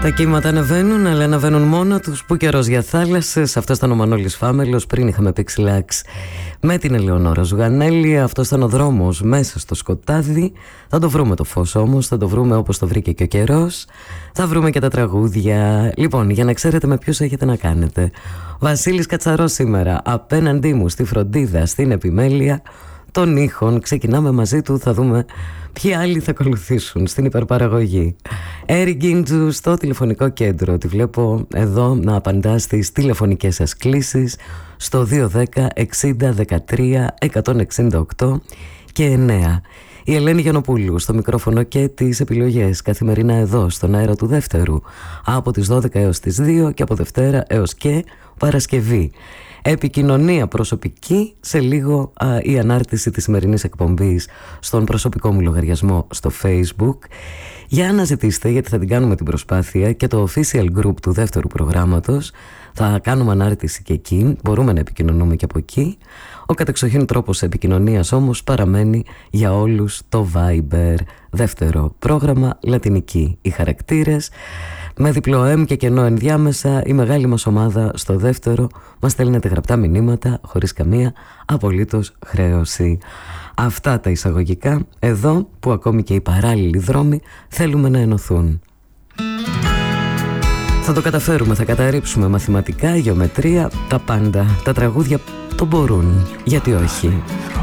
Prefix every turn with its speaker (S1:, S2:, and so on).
S1: Τα κύματα ανεβαίνουν, αλλά ανεβαίνουν μόνο τους. Που καιρός για θάλασσες. Αυτό ήταν ο Μανώλης Φάμελος. Πριν είχαμε Πιξιλάξ με την Ελεονόρα Ζουγανέλη. Αυτό ήταν ο δρόμος μέσα στο σκοτάδι. Θα το βρούμε το φως όμως. Θα το βρούμε όπως το βρήκε και ο καιρός. Θα βρούμε και τα τραγούδια. Λοιπόν, για να ξέρετε με ποιους έχετε να κάνετε. Βασίλης Κατσαρός σήμερα απέναντί μου στη φροντίδα, στην επιμέλεια των ήχων. Ξεκινάμε μαζί του, θα δούμε ποιοι άλλοι θα ακολουθήσουν στην υπερπαραγωγή. Έρη Γκίντζου στο τηλεφωνικό κέντρο. Τη βλέπω εδώ να απαντά στις τηλεφωνικές σας κλήσεις στο 210 60 13 168 και 9. Η Ελένη Γιαννοπούλου στο μικρόφωνο και τις επιλογές καθημερινά εδώ στον αέρα του Δεύτερου από τις 12 έως τις 2 και από Δευτέρα έως και Παρασκευή. Επικοινωνία προσωπική, σε λίγο η ανάρτηση της σημερινής εκπομπής στον προσωπικό μου λογαριασμό στο Facebook. Για να ζητήσετε, γιατί θα την κάνουμε την προσπάθεια, και το official group του δεύτερου προγράμματος. Θα κάνουμε ανάρτηση και εκεί, μπορούμε να επικοινωνούμε και από εκεί. Ο κατεξοχήν τρόπος επικοινωνίας όμως παραμένει για όλους το Viber. Δεύτερο πρόγραμμα, λατινική οι χαρακτήρες. Με διπλό M και κενό ενδιάμεσα, η μεγάλη μας ομάδα στο δεύτερο μας στέλνετε γραπτά μηνύματα χωρίς καμία απολύτως χρέωση. Αυτά τα εισαγωγικά, εδώ που ακόμη και οι παράλληλοι δρόμοι θέλουμε να ενωθούν. Θα το καταφέρουμε, θα καταρρύψουμε μαθηματικά, γεωμετρία, τα πάντα. Τα τραγούδια το μπορούν, γιατί όχι.